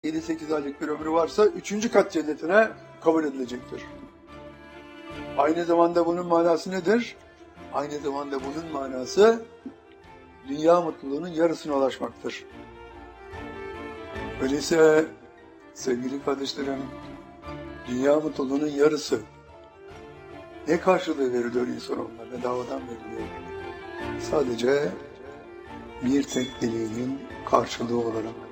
7-8 aylık bir ömrü varsa 3. kat cennetine kabul edilecektir. Aynı zamanda bunun manası nedir? Aynı zamanda bunun manası dünya mutluluğunun yarısına ulaşmaktır. Öyleyse sevgili kardeşlerim, dünya mutluluğunun yarısı ne karşılığı veriliyor insanoğluna? Bedavadan veriliyor. Sadece bir tek dileğinin karşılığı olarak.